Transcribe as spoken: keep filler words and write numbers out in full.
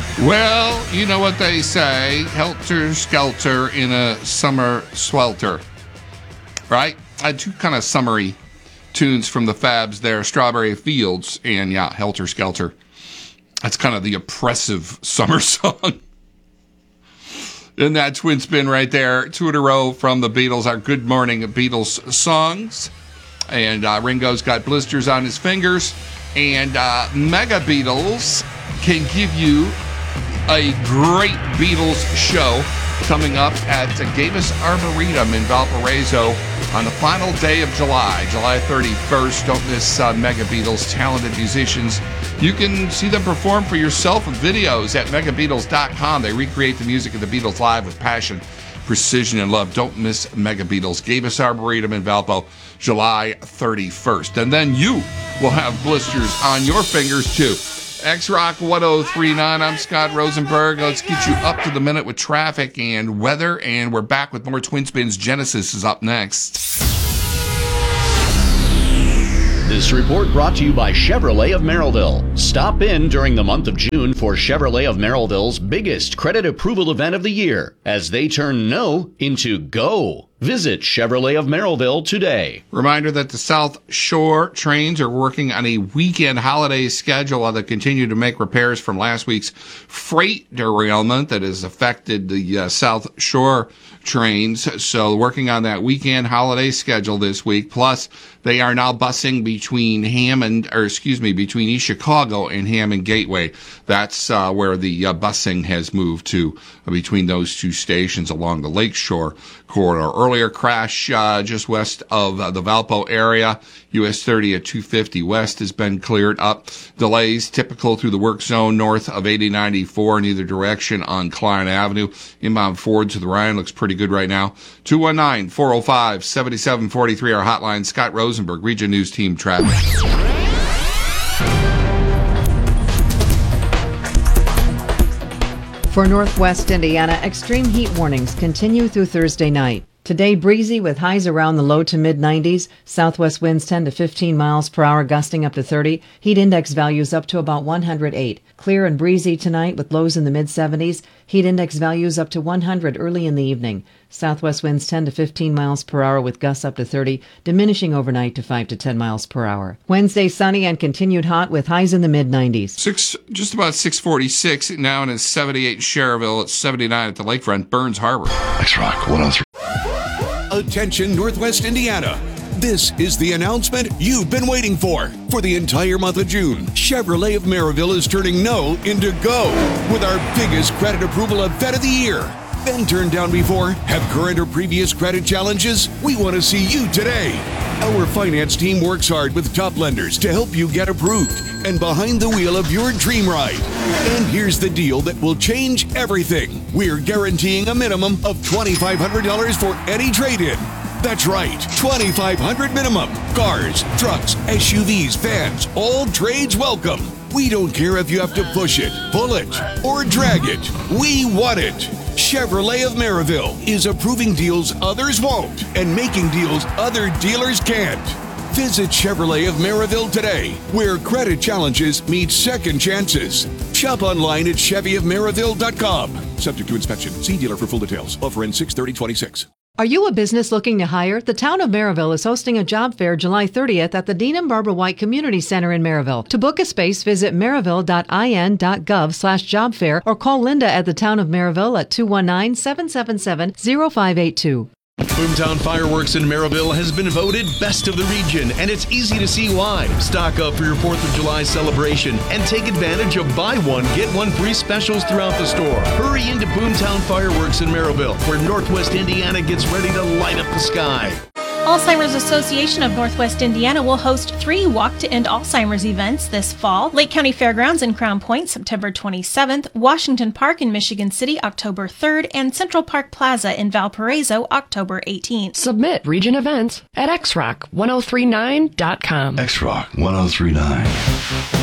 Well, you know what they say, helter-skelter in a summer swelter, right? I had two kind of summery tunes from the Fabs there, Strawberry Fields, and yeah, Helter-Skelter. That's kind of the oppressive summer song. And that twin spin right there, two in a row from the Beatles, our Good Morning Beatles songs. And uh, Ringo's got blisters on his fingers. And uh, Mega Beatles can give you a great Beatles show coming up at Gavis Arboretum in Valparaiso on the final day of July, July thirty-first. Don't miss uh, Mega Beatles, talented musicians. You can see them perform for yourself with videos at mega beatles dot com. They recreate the music of the Beatles live with passion, precision, and love. Don't miss Mega Beatles, Gavis Arboretum in Valpo, July thirty-first. And then you will have blisters on your fingers, too. X-Rock one oh three point nine, I'm Scott Rosenberg. Let's get you up to the minute with traffic and weather, and we're back with more Twin Spins. Genesis is up next. This report brought to you by Chevrolet of Merrillville. Stop in during the month of June for Chevrolet of Merrillville's biggest credit approval event of the year as they turn no into go. Visit Chevrolet of Merrillville today. Reminder that the South Shore trains are working on a weekend holiday schedule while they continue to make repairs from last week's freight derailment that has affected the uh, South Shore trains. So working on that weekend holiday schedule this week. Plus, they are now busing between Hammond, or excuse me, between East Chicago and Hammond Gateway. That's uh, where the uh, busing has moved to, uh, between those two stations along the Lakeshore corridor. Earlier crash uh, just west of uh, the Valpo area. U S thirty at two fifty West has been cleared up. Delays typical through the work zone north of eighty ninety-four in either direction on Klein Avenue. Inbound Ford to the Ryan looks pretty good right now. two one nine, four oh five, seven seven four three, our hotline. Scott Rosenberg, Region News Team Traffic. For Northwest Indiana, extreme heat warnings continue through Thursday night. Today, breezy with highs around the low to mid nineties. Southwest winds ten to fifteen miles per hour, gusting up to thirty. Heat index values up to about one hundred eight. Clear and breezy tonight with lows in the mid seventies. Heat index values up to one hundred early in the evening. Southwest winds ten to fifteen miles per hour with gusts up to thirty, diminishing overnight to five to ten miles per hour. Wednesday, sunny and continued hot with highs in the mid nineties. Six, just about six forty-six now, and it's seventy-eight in Cherville. It's seventy-nine at the lakefront, Burns Harbor. X-Rock one oh three. Attention, Northwest Indiana. This is the announcement you've been waiting for. For the entire month of June, Chevrolet of Merrillville is turning no into go with our biggest credit approval event of the year. Been turned down before? Have current or previous credit challenges? We want to see you today. Our finance team works hard with top lenders to help you get approved and behind the wheel of your dream ride. And here's the deal that will change everything. We're guaranteeing a minimum of twenty-five hundred dollars for any trade-in. That's right, twenty-five hundred dollars minimum. Cars, trucks, S U Vs, vans, all trades welcome. We don't care if you have to push it, pull it, or drag it. We want it. Chevrolet of Merrillville is approving deals others won't and making deals other dealers can't. Visit Chevrolet of Merrillville today, where credit challenges meet second chances. Shop online at chevy of merrillville dot com. Subject to inspection. See dealer for full details. Offer ends six thirty twenty-six. Are you a business looking to hire? The town of Merrillville is hosting a job fair July thirtieth at the Dean and Barbara White Community Center in Merrillville. To book a space, visit merrillville dot I N dot gov slash job fair or call Linda at the town of Merrillville at two one nine, seven seven seven, zero five eight two. Boomtown Fireworks in Merrillville has been voted best of the region, and it's easy to see why. Stock up for your fourth of July celebration and take advantage of buy one, get one free specials throughout the store. Hurry into Boomtown Fireworks in Merrillville, where Northwest Indiana gets ready to light up the sky. Alzheimer's Association of Northwest Indiana will host three Walk to End Alzheimer's events this fall. Lake County Fairgrounds in Crown Point, September twenty-seventh, Washington Park in Michigan City, October third, and Central Park Plaza in Valparaiso, October eighteenth. Submit region events at x rock one oh three nine dot com. X-Rock one oh three nine.